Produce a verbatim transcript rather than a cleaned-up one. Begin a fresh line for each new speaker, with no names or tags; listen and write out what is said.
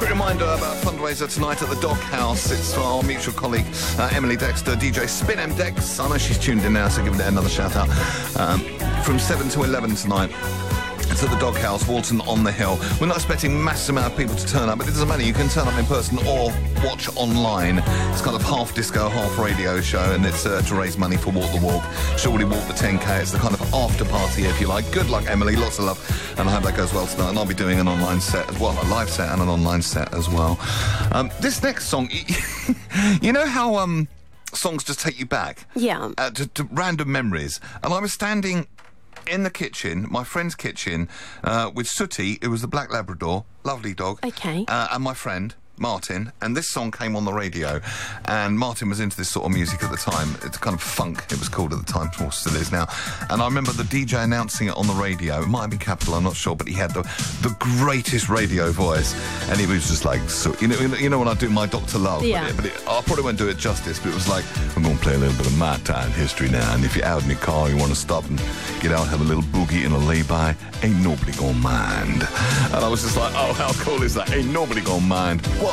Reminder about a fundraiser tonight at the Doghouse. It's for our mutual colleague uh, Emily Dexter, D J Spin M Dex. I know she's tuned in now, so give it another shout out. Um, from seven to eleven tonight. It's at the Doghouse, Walton on the Hill. We're not expecting massive amount of people to turn up, but it doesn't matter. You can turn up in person or watch online. It's kind of half disco, half radio show, and it's uh, to raise money for Walk the Walk. Surely Walk the ten K. It's the kind of after party, if you like. Good luck, Emily. Lots of love, and I hope that goes well tonight. And I'll be doing an online set as well, a live set and an online set as well. Um, this next song, you know how um, songs just take you back,
yeah,
uh, to, to random memories. And I was standing in the kitchen, my friend's kitchen, uh, with Sooty, who was the Black Labrador, lovely dog.
Okay.
Uh, and my friend, Martin, and this song came on the radio, and Martin was into this sort of music at the time. It's kind of funk, it was called at the time, or still is now. And I remember the D J announcing it on the radio. It might have been Capital, I'm not sure, but he had the the greatest radio voice, and he was just like, so, you know, you know when I do my Doctor Love,
yeah.
but, it, but it, I probably won't do it justice, but it was like, I'm going to play a little bit of my time history now, and if you're out in your car, you want to stop and get out, have a little boogie in a lay-by, ain't nobody gonna mind. And I was just like, oh, how cool is that? Ain't nobody gonna mind. What